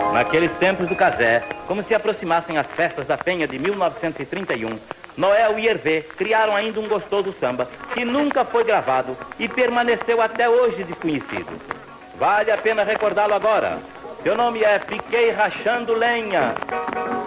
Naqueles tempos do Cazé, como se aproximassem as festas da Penha de 1931, Noel e Hervé criaram ainda um gostoso samba que nunca foi gravado e permaneceu até hoje desconhecido. Vale a pena recordá-lo agora. Seu nome é Fiquei Rachando Lenha.